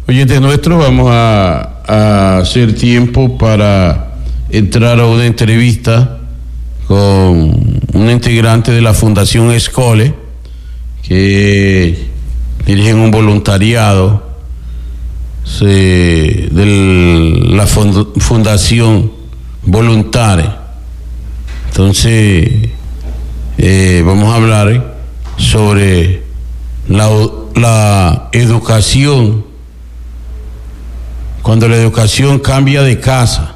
Oyentes nuestros, vamos a hacer tiempo para entrar a una entrevista con un integrante de la Fundación Escole, que dirigen un voluntariado de la Fundación Voluntaria. Entonces, vamos a hablar sobre la educación, cuando la educación cambia de casa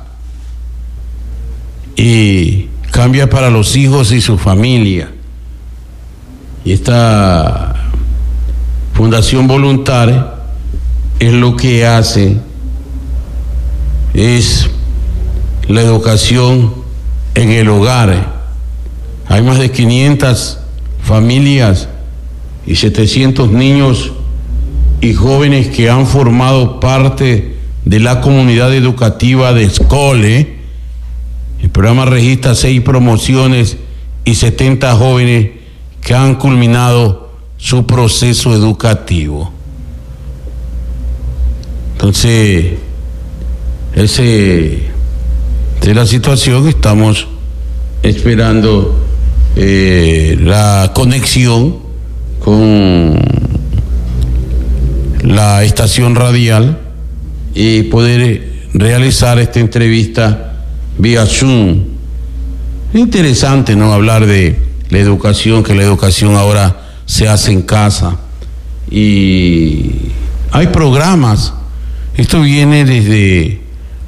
y cambia para los hijos y su familia. Y esta Fundación Voluntaria es lo que hace, es la educación en el hogar. Hay más de 500 familias y 700 niños y jóvenes que han formado parte de la comunidad educativa de Escole. El programa registra 6 promociones y 70 jóvenes que han culminado su proceso educativo. Entonces, esa es la situación. Estamos esperando la conexión con la estación radial y poder realizar esta entrevista vía Zoom. Es interesante, ¿no?, hablar de la educación, que la educación ahora se hace en casa y hay programas. Esto viene desde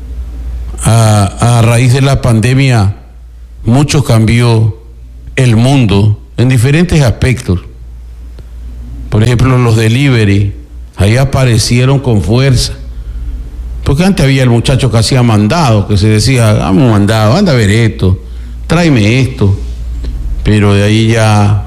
a raíz de la pandemia. Mucho cambió el mundo en diferentes aspectos. Por ejemplo, los delivery, ahí aparecieron con fuerza. Porque antes había el muchacho que hacía mandado, que se decía, dame un mandado, anda a ver esto, tráeme esto. Pero de ahí ya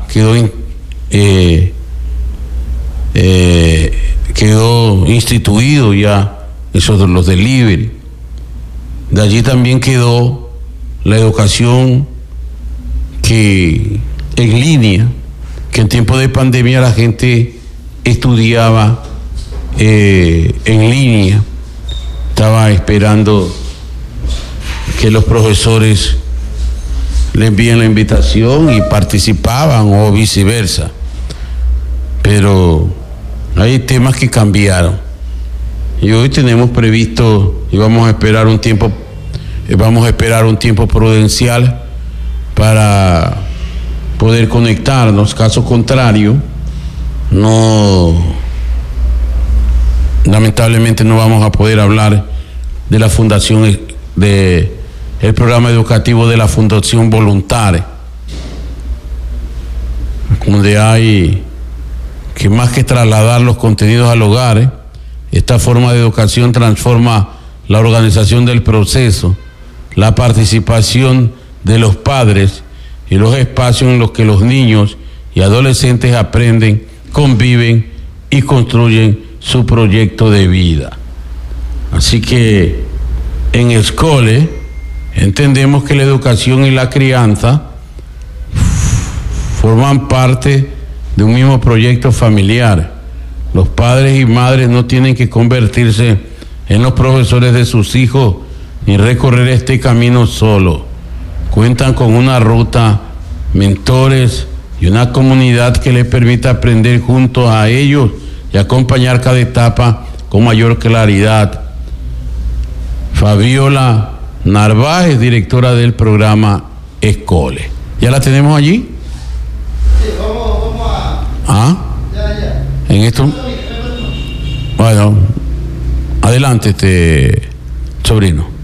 quedó instituido ya esos de los delivery. De allí también quedó la educación que en línea, que en tiempo de pandemia la gente estudiaba en línea, estaba esperando que los profesores le envíen la invitación y participaban, o viceversa. Pero hay temas que cambiaron y hoy tenemos previsto y vamos a esperar un tiempo prudencial para poder conectarnos. Caso contrario, lamentablemente no vamos a poder hablar de la fundación, de el programa educativo de la Fundación Voluntaria, donde hay que, más que trasladar los contenidos al hogar, esta forma de educación transforma la organización del proceso, la participación de los padres y los espacios en los que los niños y adolescentes aprenden, conviven y construyen su proyecto de vida. Así que en Escole entendemos que la educación y la crianza forman parte de un mismo proyecto familiar. Los padres y madres no tienen que convertirse en los profesores de sus hijos ni recorrer este camino solo. Cuentan con una ruta, mentores y una comunidad que les permita aprender junto a ellos y acompañar cada etapa con mayor claridad. Fabiola Narváez, directora del programa Escole. ¿Ya la tenemos allí? Sí, vamos a... ¿Ah? Ya. En esto... Bueno, adelante, sobrino.